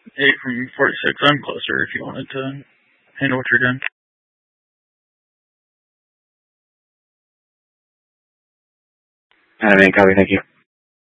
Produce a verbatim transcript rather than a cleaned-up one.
eight from forty-six. I'm closer if you wanted to handle what you're doing. Adam eight, copy, thank you.